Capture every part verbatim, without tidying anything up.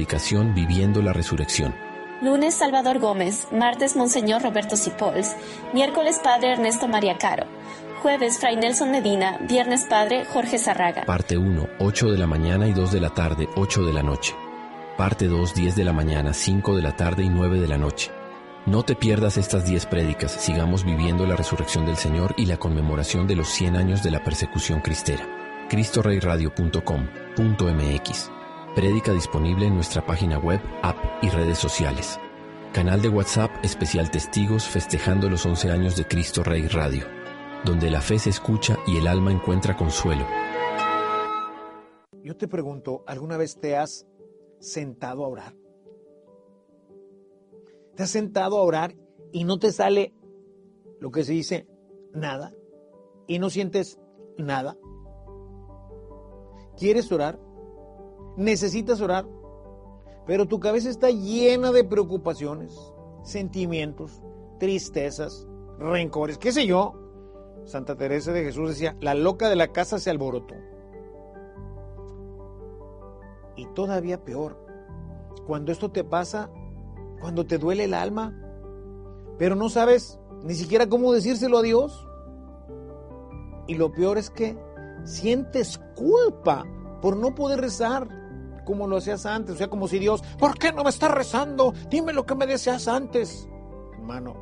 predicación Viviendo la Resurrección. Lunes, Salvador Gómez. Martes, Monseñor Roberto Sipols. Miércoles, Padre Ernesto María Caro. Jueves, Fray Nelson Medina. Viernes, Padre Jorge Zarraga. Parte uno, ocho de la mañana y dos de la tarde, ocho de la noche. Parte dos, diez de la mañana, cinco de la tarde y nueve de la noche. No te pierdas estas diez prédicas. Sigamos viviendo la resurrección del Señor y la conmemoración de los cien años de la persecución cristera. cristo rey radio punto com punto m x. Prédica disponible en nuestra página web, app y redes sociales. Canal de WhatsApp especial Testigos festejando los once años de Cristo Rey Radio, donde la fe se escucha y el alma encuentra consuelo. Yo te pregunto, ¿alguna vez te has sentado a orar? ¿Te has sentado a orar y no te sale lo que se dice nada? ¿Y no sientes nada? ¿Quieres orar? ¿Necesitas orar? Pero tu cabeza está llena de preocupaciones, sentimientos, tristezas, rencores, qué sé yo. Santa Teresa de Jesús decía, la loca de la casa se alborotó. Y todavía peor, cuando esto te pasa, cuando te duele el alma, pero no sabes ni siquiera cómo decírselo a Dios. Y lo peor es que sientes culpa por no poder rezar como lo hacías antes. O sea, como si Dios, ¿por qué no me estás rezando? Dime lo que me deseas antes. Hermano,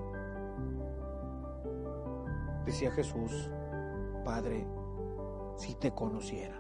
decía Jesús, Padre, si te conociera.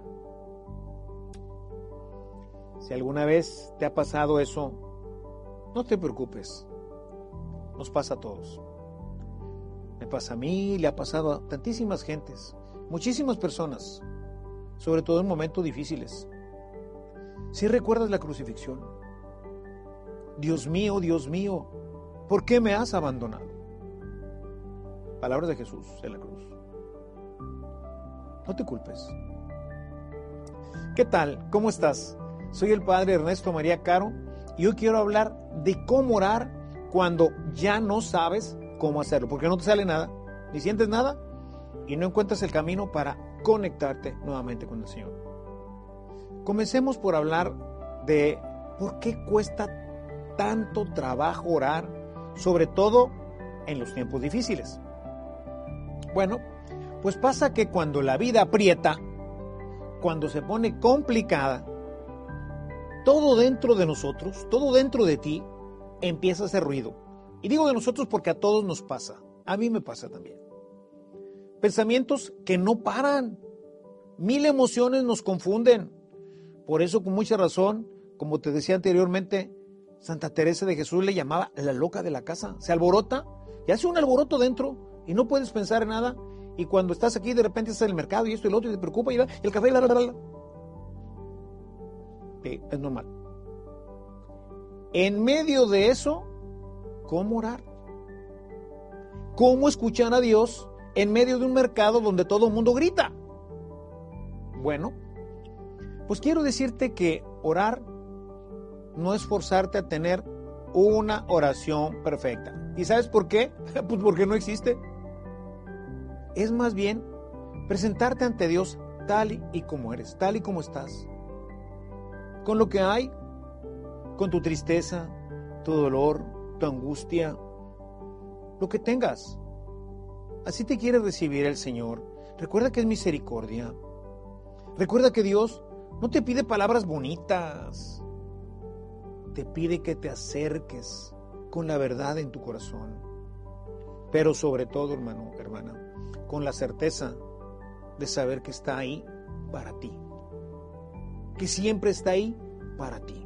Si alguna vez te ha pasado eso, no te preocupes. Nos pasa a todos. Me pasa a mí, le ha pasado a tantísimas gentes, muchísimas personas, sobre todo en momentos difíciles. Si recuerdas la crucifixión, Dios mío, Dios mío, ¿por qué me has abandonado? Palabras de Jesús en la cruz. No te culpes. ¿Qué tal? ¿Cómo estás? Soy el Padre Ernesto María Caro y hoy quiero hablar de cómo orar cuando ya no sabes cómo hacerlo, porque no te sale nada, ni sientes nada y no encuentras el camino para conectarte nuevamente con el Señor. Comencemos por hablar de por qué cuesta tanto trabajo orar, sobre todo en los tiempos difíciles. Bueno, pues pasa que cuando la vida aprieta, cuando se pone complicada, todo dentro de nosotros, todo dentro de ti, empieza a hacer ruido. Y digo de nosotros porque a todos nos pasa. A mí me pasa también. Pensamientos que no paran. Mil emociones nos confunden. Por eso, con mucha razón, como te decía anteriormente, Santa Teresa de Jesús le llamaba la loca de la casa. Se alborota y hace un alboroto dentro y no puedes pensar en nada. Y cuando estás aquí, de repente estás en el mercado y esto y lo otro y te preocupa y el café y la, la, la, la. Sí, es normal. En medio de eso, ¿cómo orar? ¿Cómo escuchar a Dios en medio de un mercado donde todo el mundo grita? Bueno, pues quiero decirte que orar no es forzarte a tener una oración perfecta. ¿Y sabes por qué? Pues porque no existe. Es más bien presentarte ante Dios tal y como eres, tal y como estás. Con lo que hay, con tu tristeza, tu dolor, tu angustia, lo que tengas. Así te quiere recibir el Señor. Recuerda que es misericordia. Recuerda que Dios no te pide palabras bonitas. Te pide que te acerques con la verdad en tu corazón. Pero sobre todo, hermano, hermana, con la certeza de saber que está ahí para ti. Que siempre está ahí para ti.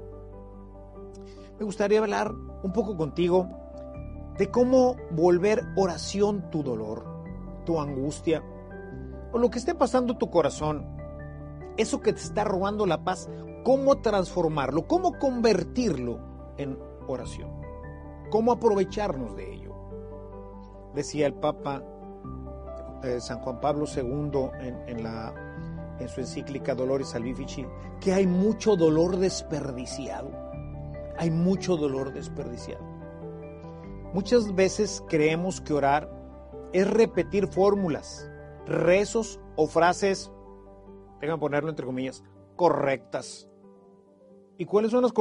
Me gustaría hablar un poco contigo de cómo volver oración tu dolor, tu angustia, o lo que esté pasando tu corazón, eso que te está robando la paz, cómo transformarlo, cómo convertirlo en oración, cómo aprovecharnos de ello. Decía el Papa eh, San Juan Pablo segundo en, en, la, en su encíclica Doloris Salvifici, que hay mucho dolor desperdiciado, hay mucho dolor desperdiciado. Muchas veces creemos que orar es repetir fórmulas, rezos o frases, déjame ponerlo entre comillas, correctas. ¿Y cuáles son las